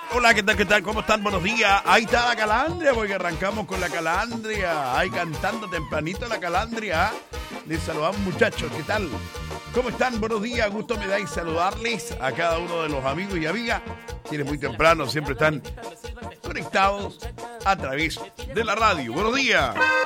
Hola, ¿qué tal? ¿Qué tal? ¿Cómo están? Buenos días. Ahí está la calandria, porque arrancamos con la calandria. Ahí cantando tempranito la calandria. Les saludamos, muchachos. ¿Qué tal? ¿Cómo están? Buenos días. Gusto me dais saludarles a cada uno de los amigos y amigas, quienes muy temprano siempre están conectados a través de la radio. Buenos días.